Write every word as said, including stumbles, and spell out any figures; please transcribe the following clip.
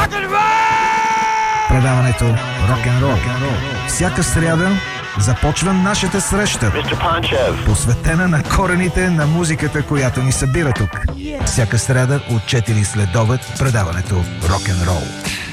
Предаването Рок-н-рол. Всяка сряда започва нашата среща, посветена на корените на музиката, която ни събира тук. Всяка сряда от четири след обед предаването Рок-н-рол.